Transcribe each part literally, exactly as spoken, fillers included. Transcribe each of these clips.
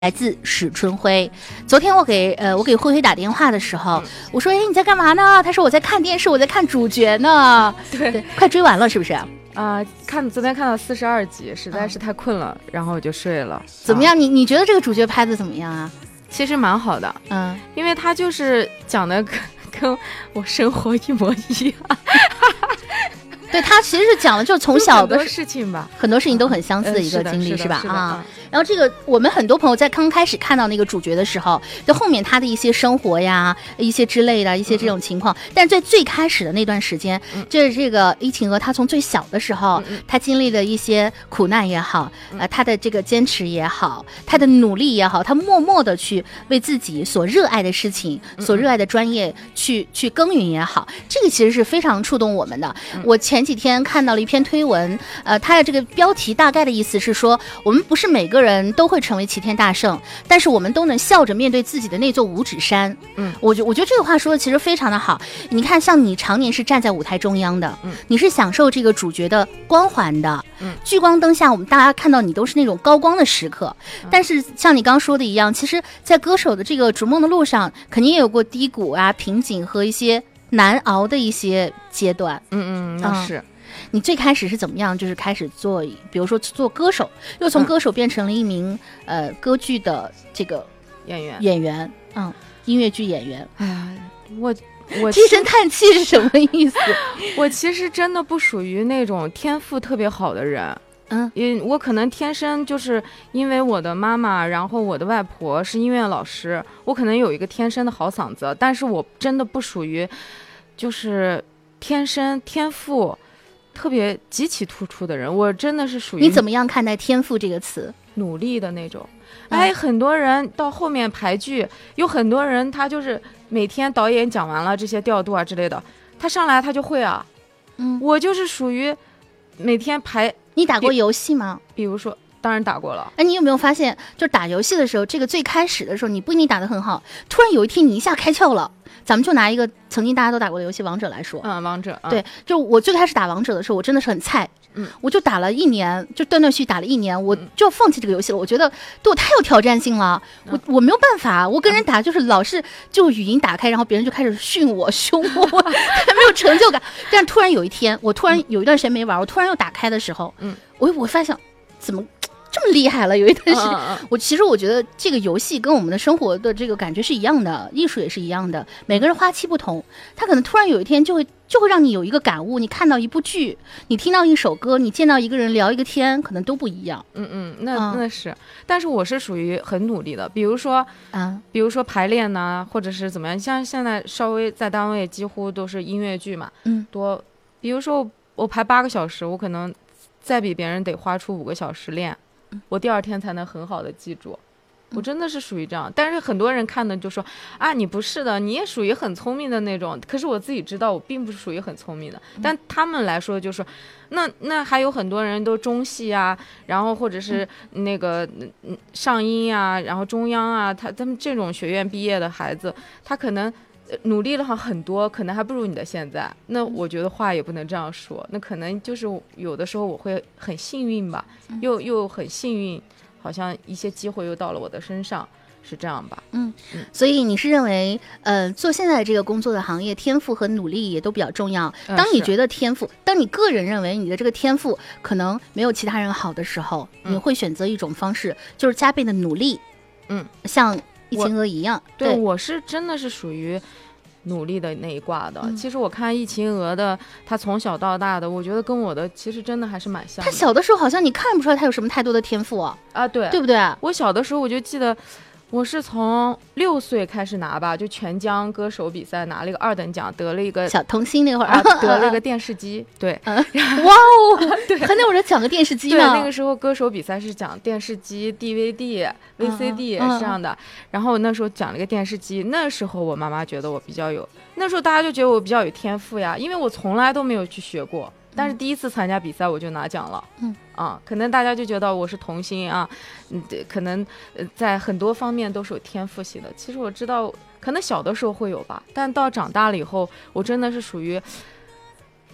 来自史春辉。昨天我给呃我给慧慧打电话的时候，嗯、我说：“哎，你在干嘛呢？”他说：“我在看电视，我在看主角呢。对”对，快追完了是不是？啊、 呃，看昨天看到四十二集，实在是太困了，嗯、然后我就睡了。 怎么样？啊、你你觉得这个主角拍的怎么样啊？ 其实蛮好的，嗯，因为他就是讲的跟跟我生活一模一样。 对，他其实是讲的就是从小的很多事情吧， 很多事情都很相似的一个经历， 嗯、 是, 是吧？啊。然后这个我们很多朋友在刚开始看到那个主角的时候，就后面他的一些生活呀、一些之类的一些这种情况，嗯、但在最开始的那段时间，嗯、就是这个伊晴娥她从最小的时候，嗯、她经历了一些苦难也好，嗯、呃，她的这个坚持也好，她的努力也好，她默默的去为自己所热爱的事情、嗯、所热爱的专业去去耕耘也好，这个其实是非常触动我们的。嗯、我前几天看到了一篇推文，呃，它的这个标题大概的意思是说，我们不是每个人都会成为齐天大圣，但是我们都能笑着面对自己的那座五指山。嗯，我觉我觉得这个话说的其实非常的好。你看，像你常年是站在舞台中央的，嗯，你是享受这个主角的光环的，嗯，聚光灯下我们大家看到你都是那种高光的时刻。嗯、但是像你刚说的一样，其实，在歌手的这个逐梦的路上，肯定也有过低谷啊、瓶颈和一些难熬的一些阶段。 嗯嗯，那是。嗯你最开始是怎么样？就是开始做，比如说做歌手，又从歌手变成了一名、嗯、呃歌剧的这个演员， 演员，嗯，音乐剧演员。 哎呀，我我低声叹气是什么意思？ 我其实真的不属于那种天赋特别好的人，嗯，因为我可能天生就是因为我的妈妈，然后我的外婆是音乐老师，我可能有一个天生的好嗓子，但是我真的不属于，就是天生天赋特别极其突出的人，我真的是属于。 你怎么样看待天赋这个词？ 努力的那种。哎，很多人到后面排剧，有很多人他就是每天导演讲完了这些调度啊之类的，他上来他就会啊。嗯，我就是属于每天排。 你打过游戏吗？ 比如说，当然打过了。 哎，你有没有发现，就打游戏的时候，这个最开始的时候你不一定打得很好，突然有一天你一下开窍了。咱们就拿一个曾经大家都打过的游戏王者来说， 嗯，王者，嗯、 对，就我最开始打王者的时候，我真的是很菜，嗯，我就打了一年，就断断续续打了一年，我就要放弃这个游戏了。我觉得对我太有挑战性了，嗯、我我没有办法，我跟人打就是老是就语音打开，然后别人就开始训我、凶我，没有成就感。但是突然有一天，我突然有一段时间没玩，我突然又打开的时候，嗯，我我发现怎么这么厉害了？有一段时间，嗯嗯我其实我觉得这个游戏跟我们的生活的这个感觉是一样的，艺术也是一样的。每个人花期不同，他可能突然有一天就会就会让你有一个感悟。你看到一部剧，你听到一首歌，你见到一个人聊一个天，可能都不一样。 嗯嗯，那那是。但是我是属于很努力的，比如说啊，比如说排练呐、啊，或者是怎么样。像现在稍微在单位几乎都是音乐剧嘛，嗯，多。比如说我排八个小时，我可能再比别人得花出五个小时练。我第二天才能很好的记住，我真的是属于这样。但是很多人看的就说啊，你不是的，你也属于很聪明的那种。可是我自己知道我并不是属于很聪明的，但他们来说就是那那还有很多人都中戏啊，然后或者是那个上音啊，然后中央啊，他他们这种学院毕业的孩子，他可能努力了很多，可能还不如你的现在。那我觉得话也不能这样说，那可能就是有的时候我会很幸运吧，又又很幸运，好像一些机会又到了我的身上，是这样吧。 嗯，嗯所以你是认为呃做现在这个工作的行业，天赋和努力也都比较重要。当你觉得天赋、嗯、当你个人认为你的这个天赋可能没有其他人好的时候、嗯、你会选择一种方式，就是加倍的努力。嗯，像伊晴娥一样。 对，我是真的是属于努力的那一挂的、嗯、其实我看伊晴娥的，她从小到大的，我觉得跟我的其实真的还是蛮像的。 她小的时候好像你看不出来她有什么太多的天赋啊。 啊，对， 对不对？ 我小的时候我就记得我是从六岁开始拿吧，就全江歌手比赛拿了一个二等奖，得了一个小童星那会儿、 啊、得了一个电视机。对、嗯、 哇哦对，还能有人讲个电视机呢？ 对，那个时候歌手比赛是讲电视机 D V D V C D 是这样的、嗯嗯、然后那时候讲了一个电视机，那时候我妈妈觉得我比较有，那时候大家就觉得我比较有天赋呀，因为我从来都没有去学过，但是第一次参加比赛我就拿奖了。嗯啊，可能大家就觉得我是童星啊，嗯，可能呃在很多方面都是有天赋型的。其实我知道，可能小的时候会有吧，但到长大了以后，我真的是属于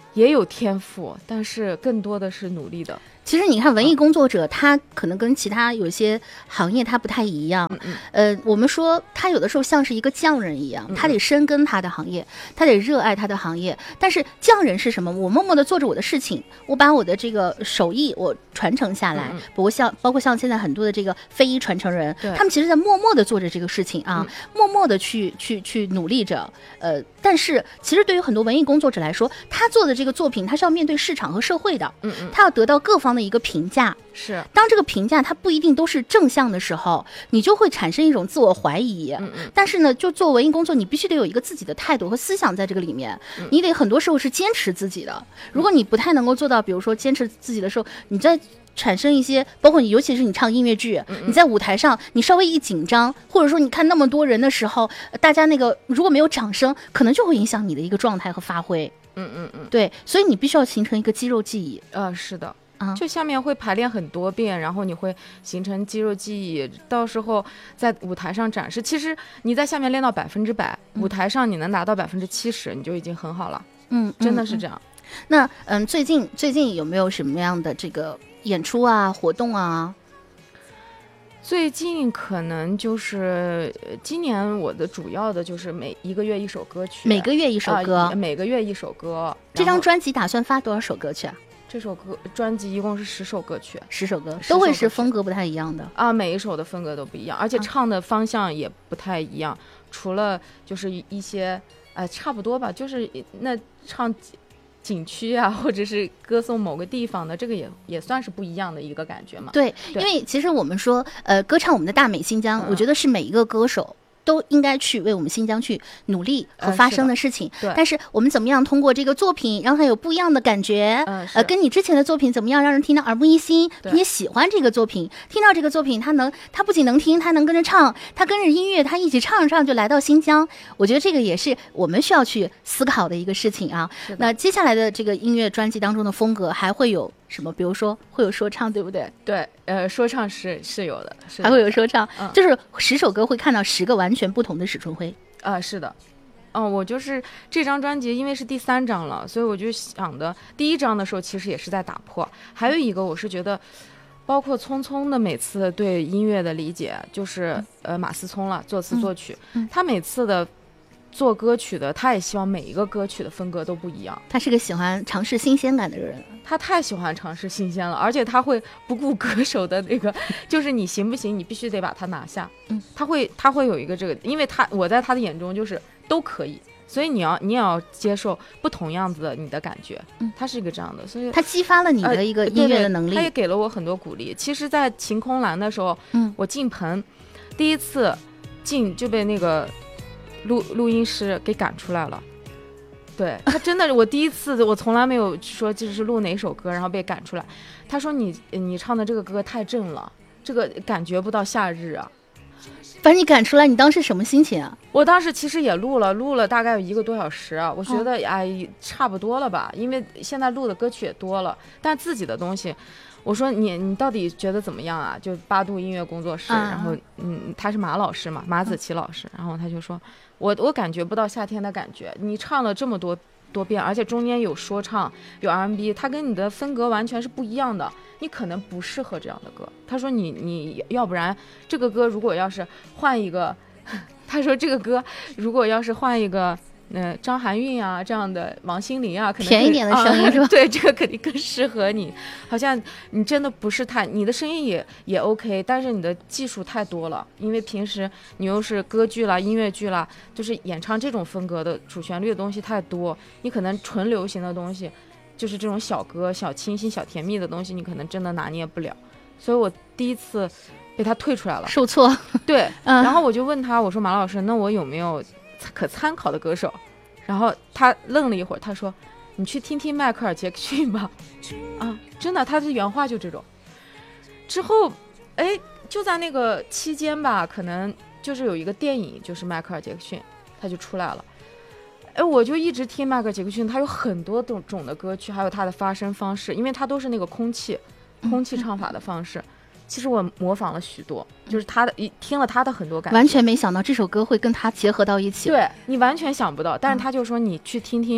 也有天赋，但是更多的是努力的。 其实你看文艺工作者、嗯、他可能跟其他有些行业他不太一样、嗯嗯、呃，我们说他有的时候像是一个匠人一样、嗯、他得深耕他的行业，他得热爱他的行业。但是匠人是什么？我默默地做着我的事情，我把我的这个手艺我传承下来，嗯、包括像包括像现在很多的这个非遗传承人，他们其实在默默地做着这个事情啊、嗯、默默地去去去努力着。呃，但是其实对于很多文艺工作者来说，他做的这个作品他是要面对市场和社会的，嗯嗯，他要得到各方的一个评价。 是， 当这个评价它不一定都是正向的时候，你就会产生一种自我怀疑。嗯嗯。但是呢，就做文艺工作，你必须得有一个自己的态度和思想在这个里面，嗯、你得很多时候是坚持自己的。如果你不太能够做到，比如说坚持自己的时候，你在产生一些，包括你，尤其是你唱音乐剧，嗯嗯，你在舞台上，你稍微一紧张，或者说你看那么多人的时候，大家那个如果没有掌声，可能就会影响你的一个状态和发挥。 嗯嗯嗯。 对，所以你必须要形成一个肌肉记忆。 呃，是的。就下面会排练很多遍，然后你会形成肌肉记忆，到时候在舞台上展示。其实你在下面练到百分之百，舞台上你能达到百分之七十，你就已经很好了。嗯，真的是这样。 嗯、那嗯，最近最近有没有什么样的这个演出啊、活动啊？ 最近可能就是今年我的主要的就是每一个月一首歌曲， 每个月一首歌， 呃、每个月一首歌。 这张专辑打算发多少首歌曲啊？ 这首歌专辑一共是十首歌曲， 十首歌都会是风格不太一样的啊，每一首的风格都不一样，而且唱的方向也不太一样。啊、除了就是一些，呃，差不多吧，就是那唱景区啊，或者是歌颂某个地方的，这个也也算是不一样的一个感觉嘛。 对，对，因为其实我们说，呃，歌唱我们的大美新疆，嗯、我觉得是每一个歌手都应该去为我们新疆去努力和发生的事情。 呃、 但是我们怎么样通过这个作品让它有不一样的感觉？ 呃， 呃跟你之前的作品怎么样让人听到耳目一新，并且喜欢这个作品？听到这个作品，他能，他不仅能听，他能跟着唱，他跟着音乐，他一起唱着唱就来到新疆。我觉得这个也是我们需要去思考的一个事情啊。那接下来的这个音乐专辑当中的风格还会有什么？比如说会有说唱，对不对？ 对，呃，说唱是是有的，是还会有说唱， 嗯、 就是十首歌会看到十个完全不同的史春辉。 啊、呃，是的，嗯、呃，我就是这张专辑，因为是第三张了，所以我就想的，第一张的时候其实也是在打破。还有一个，我是觉得，包括聪聪的每次对音乐的理解，就是、嗯、呃马思聪了，作词作曲， 嗯嗯、 他每次的。做歌曲的，他也希望每一个歌曲的风格都不一样。 他是个喜欢尝试新鲜感的人， 他太喜欢尝试新鲜了，而且他会不顾歌手的那个，就是你行不行，你必须得把它拿下。嗯，他会他会有一个这个，因为他我在他的眼中就是都可以，所以你要你也要接受不同样子的你的感觉。嗯，他是一个这样的，所以他激发了你的一个音乐的能力， 呃、对对他也给了我很多鼓励。其实，在晴空蓝的时候，嗯，我进棚第一次进就被那个。录录音师给赶出来了，对他真的，我第一次，我从来没有说就是录哪首歌然后被赶出来。他说你你唱的这个歌太正了，这个感觉不到夏日啊。 把你赶出来，你当时什么心情啊？ 我当时其实也录了，录了大概有一个多小时，我觉得、哦、哎差不多了吧，因为现在录的歌曲也多了，但自己的东西。我说你你到底觉得怎么样啊？就八度音乐工作室， 啊、 然后嗯，他是马老师嘛，马子琪老师，然后他就说，我我感觉不到夏天的感觉。你唱了这么多多遍，而且中间有说唱，有 R and B， 它跟你的风格完全是不一样的，你可能不适合这样的歌。他说你你要不然这个歌如果要是换一个，他说这个歌如果要是换一个。嗯、呃，张含韵啊，这样的王心凌啊，可能甜一点的声音、啊、是吧？ 对，这个肯定更适合你。好像你真的不是太，你的声音也也 OK， 但是你的技术太多了，因为平时你又是歌剧啦、音乐剧啦，就是演唱这种风格的主旋律的东西太多，你可能纯流行的东西，就是这种小歌、小清新、小甜蜜的东西，你可能真的拿捏不了。所以我第一次被他退出来了， 受挫。 对，嗯、然后我就问他，我说马老师，那我有没有可参考的歌手？然后他愣了一会儿，他说你去听听迈克尔·杰克逊吧。啊，真的，他的原话就这种。之后哎，就在那个期间吧，可能就是有一个电影，就是迈克尔·杰克逊他就出来了。哎，我就一直听迈克尔·杰克逊，他有很多种种的歌曲，还有他的发声方式，因为他都是那个空气空气唱法的方式。其实我模仿了许多，就是他的听了他的很多感觉， 完全没想到这首歌会跟他结合到一起。 对，你完全想不到，但是他就说你去听听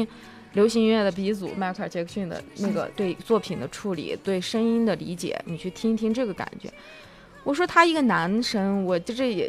流行音乐的鼻祖迈克尔·杰克逊的那个对作品的处理，对声音的理解，你去听一听这个感觉。我说他一个男生，我这也